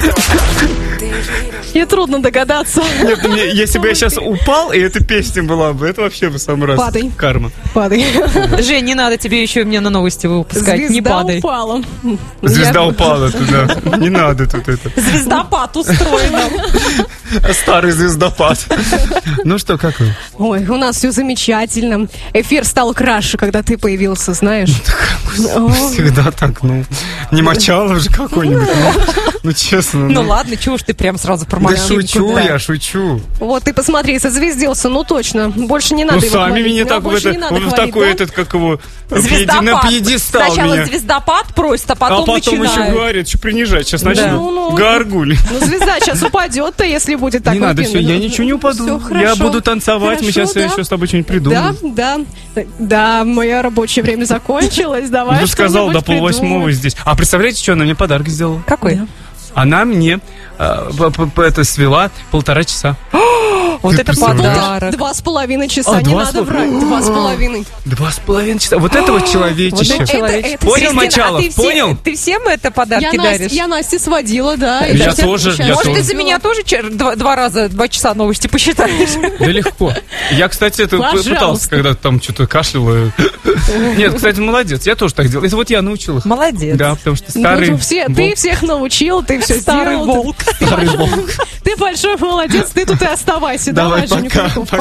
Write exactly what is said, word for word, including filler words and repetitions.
Мне трудно догадаться. Нет, мне, если бы я сейчас упал, и эта песня была бы, это вообще бы самый раз. Падай. Карма. Падай. Жень, не надо тебе еще мне на новости выпускать. Звезда Не падай. упала. Звезда Я- упала туда. Не надо тут это. Звездопад устроена. Старый звездопад. Ну что, как вы? Ой, у нас все замечательно. Эфир стал краше, когда ты появился, знаешь. О, Всегда так, ну. Не мочало уже какой-нибудь. Ну, ну, честно. Ну ладно, чего уж ты прям сразу про Да морщинку, шучу да. я, шучу. Вот ты посмотри, созвездился, ну точно. Больше не надо Ну его сами хвалить. меня Да, так в, больше это, не надо в хвалить, такой да? этот, как его, Звездопад. на пьедестал Сначала меня. звездопад просит, а потом А потом начинают. еще говорит, что принижать. Сейчас Да. начну. Ну, ну. Гаргуль. Ну, звезда сейчас упадет-то, если будет так. Не надо, все, я ничего не упаду. Всё Я хорошо. буду танцевать, мы Хорошо, сейчас да. еще с тобой что-нибудь Да, придумаем. да, да, мое рабочее время закончилось. Давай. Ну, сказал до что-нибудь полвосьмого придумаем. здесь. А представляете, что она мне подарок сделала? Какой? Она мне э, п- п- п- это свела полтора часа. Вот Ты это представляешь? подарок. Два с половиной часа, А, не два с надо пол- врать. Два с половиной. Два с половиной часа. Вот это вот человечище. Вот это человек. это Понял, Кристина, Мочалов, а ты все- понял? Ты всем это подарки Я, Настя, даришь? я Насте сводила, да. и Я сейчас тоже, сейчас я Может, тоже. ты за меня тоже чер- два, два раза, два часа новости посчитаешь? Да легко. Я, кстати, это п- Пожалуйста. пытался, когда там что-то кашлял. и- Нет, кстати, молодец. Я тоже так делал. Это вот я научил их. Молодец. Да, потому что Ну, старый ну, все, ты волк. всех научил, ты все Старый сделал. волк. Ты, ты большой молодец, ты тут и оставайся. Давай, Давай, Женя, пока. Куликов.